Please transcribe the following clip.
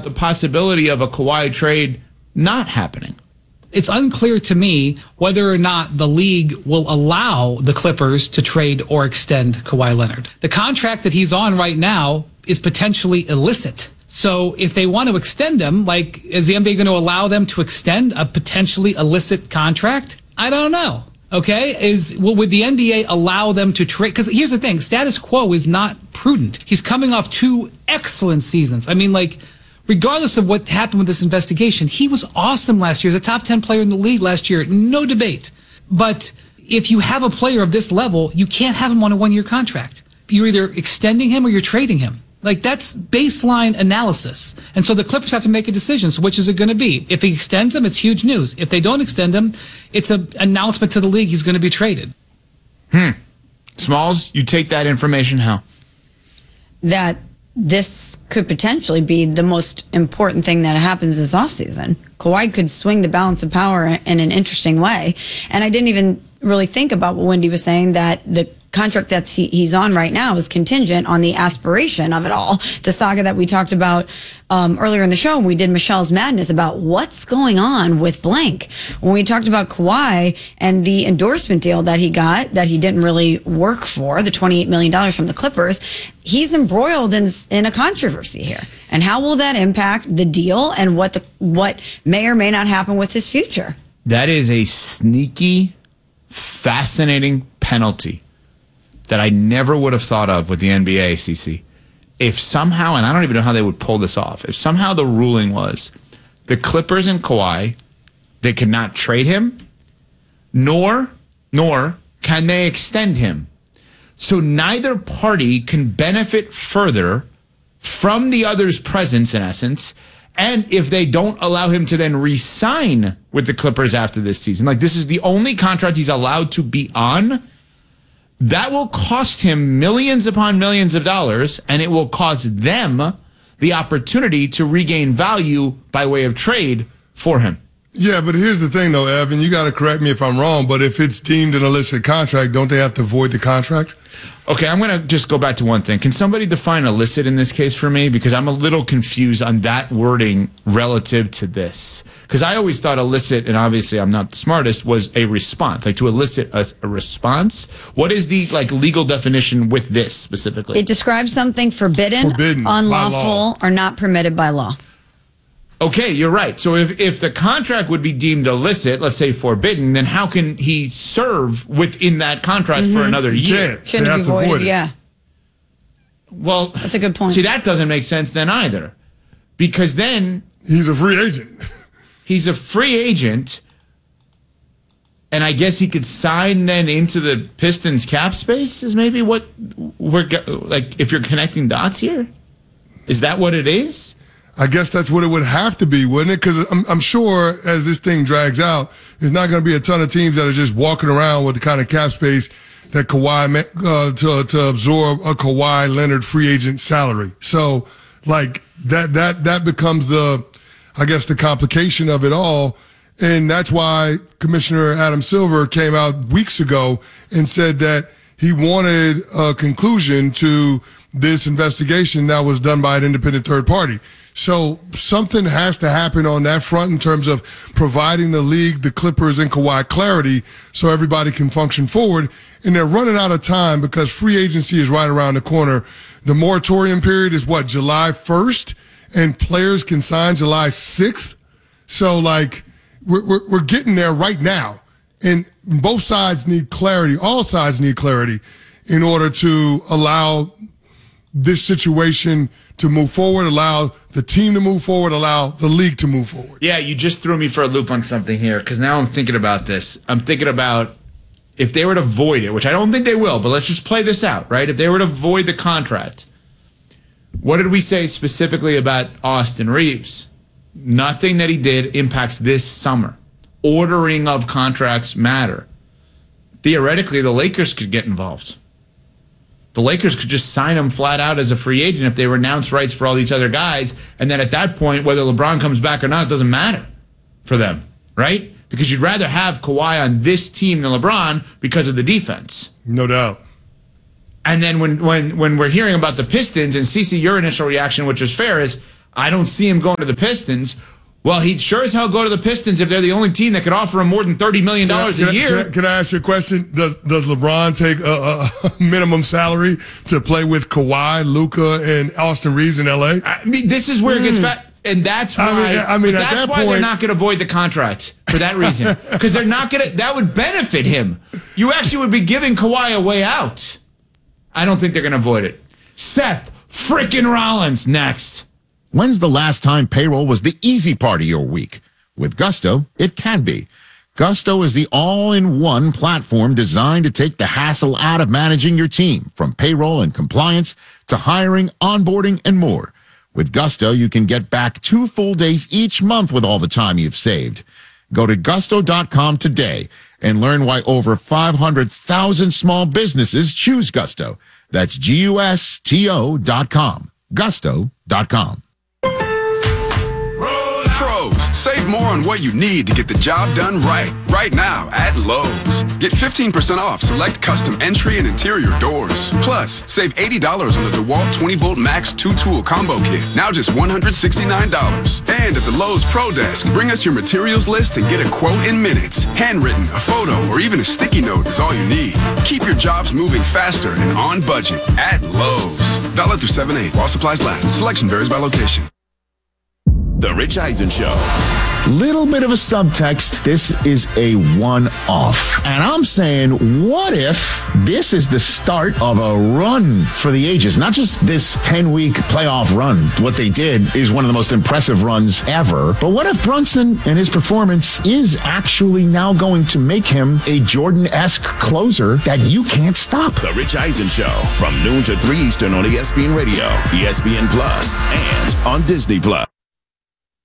the possibility of a Kawhi trade not happening? It's unclear to me whether or not the league will allow the Clippers to trade or extend Kawhi Leonard. The contract that he's on right now is potentially illicit. So if they want to extend him, like, is the NBA going to allow them to extend a potentially illicit contract? I don't know. Okay, would the NBA allow them to trade? Because here's the thing, status quo is not prudent. He's coming off 2 excellent seasons. I mean, like, regardless of what happened with this investigation, he was awesome last year. He was a top 10 player in the league last year, no debate. But if you have a player of this level, you can't have him on a 1-year contract. You're either extending him or you're trading him. Like, that's baseline analysis. And so the Clippers have to make a decision. So which is it going to be? If he extends him, it's huge news. If they don't extend him, it's an announcement to the league he's going to be traded. Smalls, you take that information how? That this could potentially be the most important thing that happens this offseason. Kawhi could swing the balance of power in an interesting way. And I didn't even really think about what Wendy was saying, that the contract that he's on right now is contingent on the aspiration of it all. The saga that we talked about earlier in the show when we did Michelle's Madness about what's going on with blank. When we talked about Kawhi and the endorsement deal that he got that he didn't really work for, the $28 million from the Clippers, he's embroiled in a controversy here. And how will that impact the deal and what may or may not happen with his future? That is a sneaky, fascinating penalty that I never would have thought of with the NBA, CC. If somehow, and I don't even know how they would pull this off, if somehow the ruling was the Clippers and Kawhi, they could not trade him, nor can they extend him. So neither party can benefit further from the other's presence, in essence, and if they don't allow him to then re-sign with the Clippers after this season, like this is the only contract he's allowed to be on, that will cost him millions upon millions of dollars, and it will cost them the opportunity to regain value by way of trade for him. Yeah, but here's the thing, though, Evan. You got to correct me if I'm wrong, but if it's deemed an illicit contract, don't they have to void the contract? Okay, I'm going to just go back to one thing. Can somebody define illicit in this case for me? Because I'm a little confused on that wording relative to this. Because I always thought illicit, and obviously I'm not the smartest, was a response. Like to elicit a response. What is the legal definition with this specifically? It describes something forbidden unlawful, or not permitted by law. Okay, you're right. So if the contract would be deemed illicit, let's say forbidden, then how can he serve within that contract for another year? Shouldn't be voided, yeah. Well, that's a good point. See, that doesn't make sense then either. Because then he's a free agent. He's a free agent, and I guess he could sign then into the Pistons cap space is maybe what we're like if you're connecting dots here? Is that what it is? I guess that's what it would have to be, wouldn't it? Because I'm sure as this thing drags out, there's not going to be a ton of teams that are just walking around with the kind of cap space that Kawhi to absorb a Kawhi Leonard free agent salary. So, like that becomes the complication of it all, and that's why Commissioner Adam Silver came out weeks ago and said that he wanted a conclusion to this investigation that was done by an independent third party. So something has to happen on that front in terms of providing the league, the Clippers, and Kawhi clarity so everybody can function forward. And they're running out of time because free agency is right around the corner. The moratorium period is what, July 1st? And players can sign July 6th? So, like, we're getting there right now. And both sides need clarity. All sides need clarity in order to allow this situation to move forward, allow the team to move forward, allow the league to move forward. Yeah, you just threw me for a loop on something here because now I'm thinking about this. I'm thinking about if they were to void it, which I don't think they will, but let's just play this out, right? If they were to void the contract, what did we say specifically about Austin Reeves? Nothing that he did impacts this summer. Ordering of contracts matter. Theoretically, the Lakers could get involved. The Lakers could just sign him flat out as a free agent if they renounce rights for all these other guys. And then at that point, whether LeBron comes back or not, it doesn't matter for them, right? Because you'd rather have Kawhi on this team than LeBron because of the defense. No doubt. And then when we're hearing about the Pistons, and CeCe, your initial reaction, which is fair, is I don't see him going to the Pistons. Well, he'd sure as hell go to the Pistons if they're the only team that could offer him more than $30 million a year. Can I ask you a question? Does LeBron take a minimum salary to play with Kawhi, Luka, and Austin Reeves in L.A.? I mean, this is where it gets fat. And that's why, that's why they're not going to void the contract for that reason. Because they're not going to, that would benefit him. You actually would be giving Kawhi a way out. I don't think they're going to void it. Seth freaking Rollins next. When's the last time payroll was the easy part of your week? With Gusto, it can be. Gusto is the all-in-one platform designed to take the hassle out of managing your team, from payroll and compliance to hiring, onboarding, and more. With Gusto, you can get back 2 full days each month with all the time you've saved. Go to gusto.com today and learn why over 500,000 small businesses choose Gusto. That's GUSTO.com. Gusto.com. Pros, save more on what you need to get the job done right now at Lowe's. Get 15% off select custom entry and interior doors. Plus, save $80 on the DeWalt 20-volt Max 2-tool combo kit, now just $169. And at the Lowe's Pro Desk, bring us your materials list and get a quote in minutes. Handwritten, a photo, or even a sticky note is all you need. Keep your jobs moving faster and on budget at Lowe's. Valid through 7/8 while supplies last. Selection varies by location. The Rich Eisen Show. Little bit of a subtext. This is a one-off. And I'm saying, what if this is the start of a run for the ages? Not just this 10-week playoff run. What they did is one of the most impressive runs ever. But what if Brunson and his performance is actually now going to make him a Jordan-esque closer that you can't stop? The Rich Eisen Show from noon to 3 Eastern on ESPN Radio, ESPN Plus, and on Disney Plus.